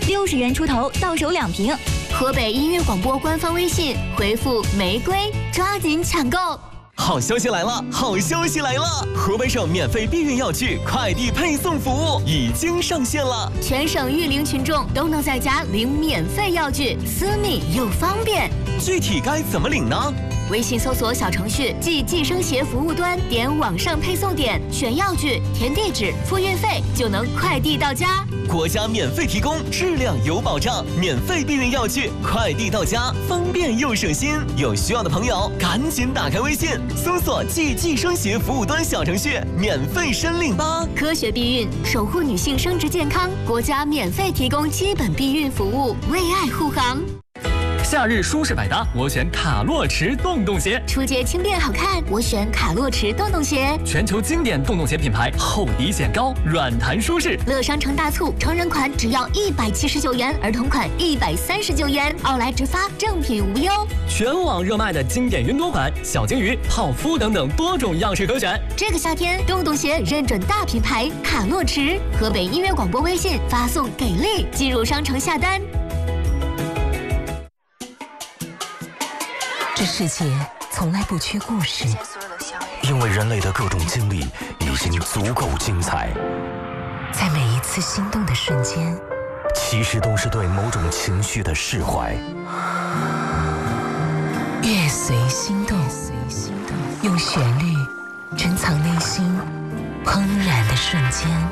，60元出头，到手2瓶。 河北音乐广播官方微信回复“玫瑰”，抓紧抢购。 好消息来了！好消息来了！河北省免费避孕药具快递配送服务已经上线了， 全省育龄群众都能在家领免费药具，私密又方便。 具体该怎么领呢？ 微信搜索小程序即计生协服务端，点网上配送点，选药具，填地址，付运费，就能快递到家。 国家免费提供，质量有保障，免费避孕药具快递到家，方便又省心。有需要的朋友赶紧打开微信，搜索即计生协服务端小程序，免费申领吧。 科学避孕，守护女性生殖健康，国家免费提供基本避孕服务，为爱护航。 夏日舒适百搭，我选卡洛驰洞洞鞋。 出街轻便好看，我选卡洛驰洞洞鞋。 全球经典洞洞鞋品牌，厚底显高，软弹舒适。 乐商城大促，成人款只要179元，儿童款139元，奥莱直发，正品无忧。 全网热卖的经典云朵款、小金鱼、泡芙等等多种样式可选。 这个夏天，洞洞鞋认准大品牌卡洛驰。河北音乐广播微信发送给力，进入商城下单。 这世界从来不缺故事， 因为人类的各种经历已经足够精彩。 在每一次心动的瞬间， 其实都是对某种情绪的释怀。 乐随心动，用旋律珍藏内心怦然的瞬间。